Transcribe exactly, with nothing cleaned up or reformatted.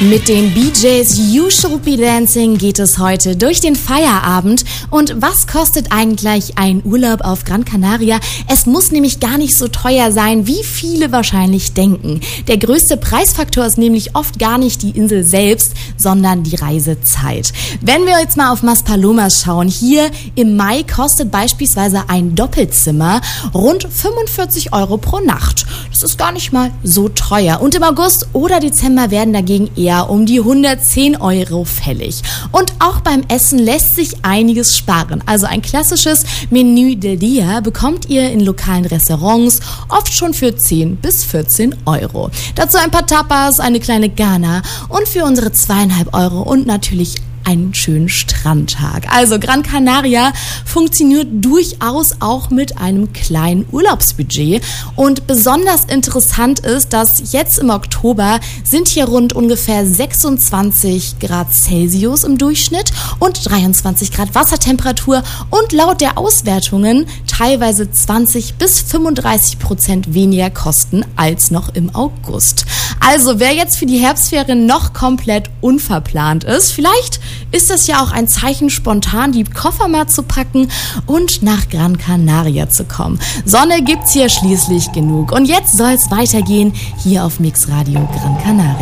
Mit den B Js You Should Be Dancing geht es heute durch den Feierabend. Und was kostet eigentlich ein Urlaub auf Gran Canaria? Es muss nämlich gar nicht so teuer sein, wie viele wahrscheinlich denken. Der größte Preisfaktor ist nämlich oft gar nicht die Insel selbst, sondern die Reisezeit. Wenn wir jetzt mal auf Maspalomas schauen, hier im Mai kostet beispielsweise ein Doppelzimmer rund fünfundvierzig Euro pro Nacht. Das ist gar nicht mal so teuer. Und im August oder Dezember werden dagegen eher um die hundertzehn Euro fällig. Und auch beim Essen lässt sich einiges sparen. Also ein klassisches Menü del Dia bekommt ihr in lokalen Restaurants oft schon für zehn bis vierzehn Euro. Dazu ein paar Tapas, eine kleine Gana und für unsere zweieinhalb Euro und natürlich einen schönen Strandtag. Also Gran Canaria funktioniert durchaus auch mit einem kleinen Urlaubsbudget. Und besonders interessant ist, dass jetzt im Oktober sind hier rund ungefähr sechsundzwanzig Grad Celsius im Durchschnitt und dreiundzwanzig Grad Wassertemperatur und laut der Auswertungen teilweise zwanzig bis fünfunddreißig Prozent weniger kosten als noch im August. Also wer jetzt für die Herbstferien noch komplett unverplant ist, vielleicht ist das ja auch ein Zeichen, spontan die Koffer mal zu packen und nach Gran Canaria zu kommen. Sonne gibt's hier schließlich genug. Und jetzt soll's weitergehen hier auf Mix Radio Gran Canaria.